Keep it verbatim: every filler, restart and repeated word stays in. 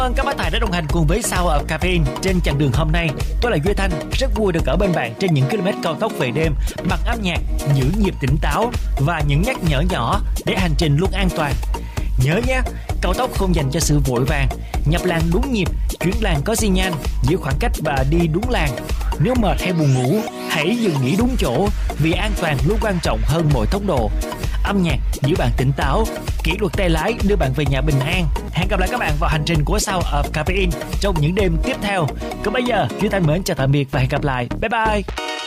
Ơn các bác tài đã đồng hành cùng với Sound of Caffeine trên chặng đường hôm nay. Tôi là Duy Thanh, rất vui được ở bên bạn trên những km cao tốc về đêm bằng âm nhạc, giữ nhịp tỉnh táo và những nhắc nhở nhỏ để hành trình luôn an toàn. Nhớ nhé, cao tốc không dành cho sự vội vàng, nhập làn đúng nhịp, chuyển làn có xi nhan, giữ khoảng cách và đi đúng làn. Nếu mệt hay buồn ngủ, hãy dừng nghỉ đúng chỗ vì an toàn luôn quan trọng hơn mọi tốc độ. Âm nhạc giữ bạn tỉnh táo, kỷ luật tay lái đưa bạn về nhà bình an. Hẹn gặp lại các bạn vào hành trình của Sound of Caffeine trong những đêm tiếp theo. Còn bây giờ, Duy Thanh mến chào tạm biệt và hẹn gặp lại. Bye bye.